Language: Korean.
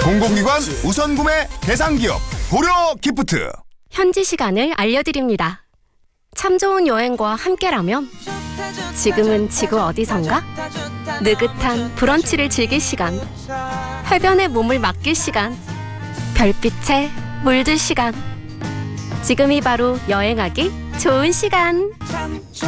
공공기관 우선 구매 대상 기업 고려 기프트. 현지 시간을 알려드립니다. 참 좋은 여행과 함께라면 지금은 지구 어디선가? 느긋한 브런치를 즐길 시간, 해변에 몸을 맡길 시간, 별빛에 물들 시간. 지금이 바로 여행하기 좋은 시간.